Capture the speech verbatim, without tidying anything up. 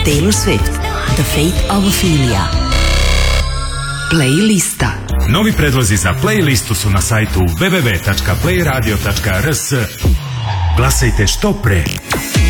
Taylor Swift, The Fate of Ophelia. Playlista. Novi predlozi za playlistu su na sajtu w w w tačka play radio tačka r s. Glasajte što pre.